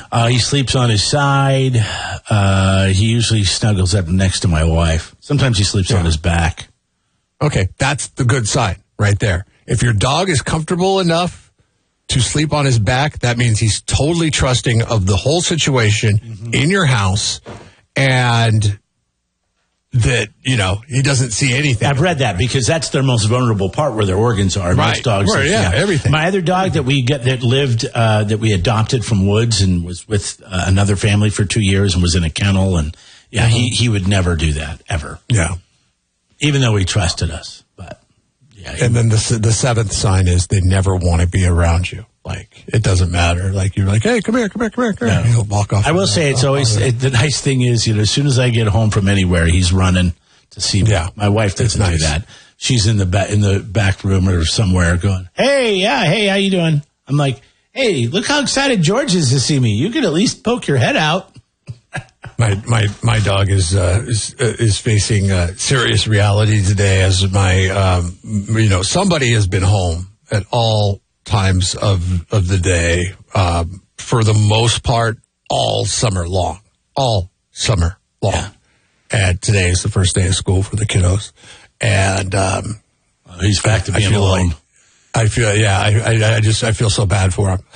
He sleeps on his side. He usually snuggles up next to my wife. Sometimes he sleeps on his back. Okay, that's the good sign right there. If your dog is comfortable enough to sleep on his back, that means he's totally trusting of the whole situation in your house, and that, he doesn't see anything. I've read that because that's their most vulnerable part, where their organs are. Right. Most dogs. Right, everything. My other dog that we we adopted from Woods and was with another family for 2 years and was in a kennel, and he would never do that ever. Yeah. Even though he trusted us, but and then the seventh sign is they never want to be around you. Like, it doesn't matter. Like, you're like, hey, come here. No. He'll walk off. I will say it's always, the nice thing is, as soon as I get home from anywhere, he's running to see me. Yeah. My wife doesn't do that. She's in the back room or somewhere going, hey, how you doing? I'm like, hey, look how excited George is to see me. You could at least poke your head out. My dog is facing serious reality today, as my somebody has been home at all times of the day, for the most part, all summer long. Yeah. And today is the first day of school for the kiddos, and he's back to being alone. I feel so bad for him.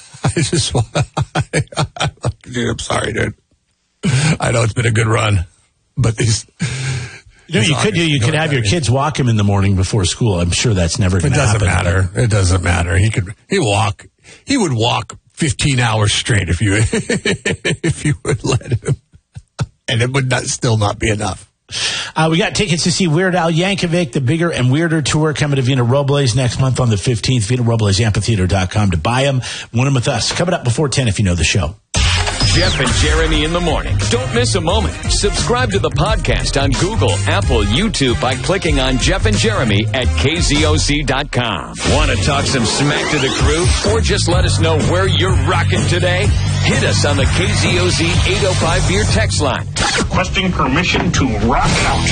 Dude, I'm sorry, dude. I know it's been a good run, but these. You could have your kids walk him in the morning before school. I'm sure that's never going to happen. It doesn't matter. He would walk 15 hours straight if you would let him, and it would still not be enough. We got tickets to see Weird Al Yankovic, the Bigger and Weirder tour, coming to Vina Robles next month on the 15th. VinaRoblesAmphitheater.com to buy them. Win them with us. Coming up before 10 if you know the show. Jeff and Jeremy in the morning. Don't miss a moment. Subscribe to the podcast on Google, Apple, YouTube by clicking on Jeff and Jeremy at KZOZ.com. Want to talk some smack to the crew? Or just let us know where you're rocking today? Hit us on the KZOZ 805 Beer text line. Requesting permission to rock out.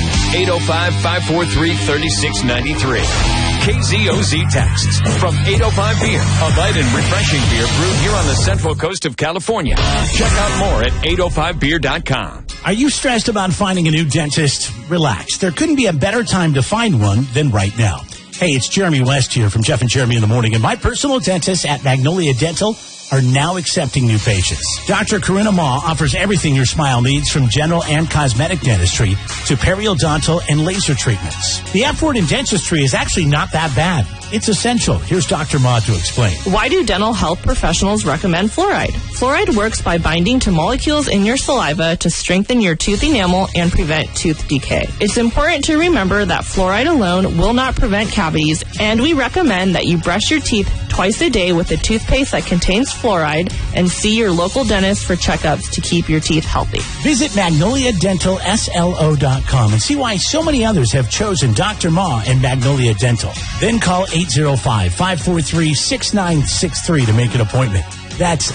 805-543-3693. KZOZ texts from 805 Beer, a light and refreshing beer brewed here on the Central Coast of California. Check out more at 805beer.com. Are you stressed about finding a new dentist? Relax. There couldn't be a better time to find one than right now. Hey, it's Jeremy West here from Jeff and Jeremy in the Morning, and my personal dentist at Magnolia Dental are now accepting new patients. Dr. Karina Ma offers everything your smile needs, from general and cosmetic dentistry to periodontal and laser treatments. The F word in dentistry is actually not that bad. It's essential. Here's Dr. Ma to explain. Why do dental health professionals recommend fluoride? Fluoride works by binding to molecules in your saliva to strengthen your tooth enamel and prevent tooth decay. It's important to remember that fluoride alone will not prevent cavities, and we recommend that you brush your teeth twice a day with a toothpaste that contains fluoride and see your local dentist for checkups to keep your teeth healthy. Visit MagnoliaDentalSLO.com and see why so many others have chosen Dr. Ma and Magnolia Dental. Then call 805-543-6963 to make an appointment. That's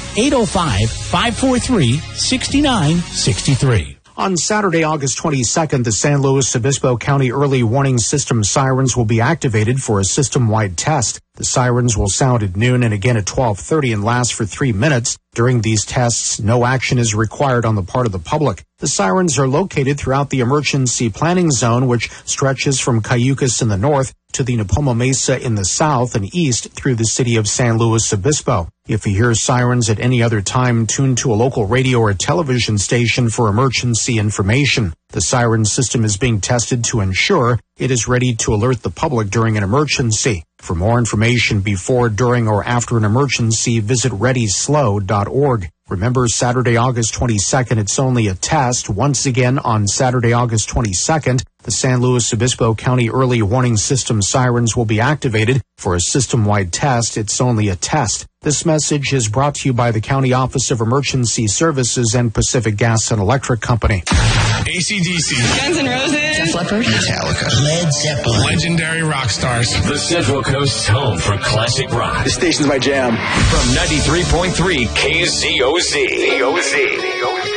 805-543-6963. On Saturday, August 22nd, the San Luis Obispo County Early Warning System sirens will be activated for a system-wide test. The sirens will sound at noon and again at 12:30 and last for 3 minutes. During these tests, no action is required on the part of the public. The sirens are located throughout the emergency planning zone, which stretches from Cayucas in the north to the Napoma Mesa in the south and east through the city of San Luis Obispo. If you hear sirens at any other time, tune to a local radio or television station for emergency information. The siren system is being tested to ensure it is ready to alert the public during an emergency. For more information before, during, or after an emergency, visit readyslow.org. Remember, Saturday, August 22nd, it's only a test. Once again, on Saturday, August 22nd, the San Luis Obispo County Early Warning System sirens will be activated for a system-wide test. It's only a test. This message is brought to you by the County Office of Emergency Services and Pacific Gas and Electric Company. AC/DC. Guns N' Roses. Def Leppard. Metallica. Led Zeppelin. Legendary rock stars. The Central Coast's home for classic rock. This station's my jam. From 93.3 KZOZ.